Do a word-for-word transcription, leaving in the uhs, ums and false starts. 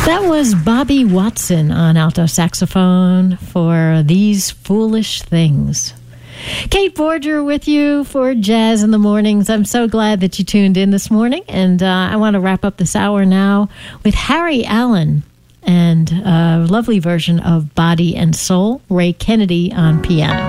That was Bobby Watson on alto saxophone for These Foolish Things. Kate Borger with you for Jazz in the Mornings. I'm so glad that you tuned in this morning, and uh, I want to wrap up this hour now with Harry Allen and a lovely version of Body and Soul, Ray Kennedy on piano.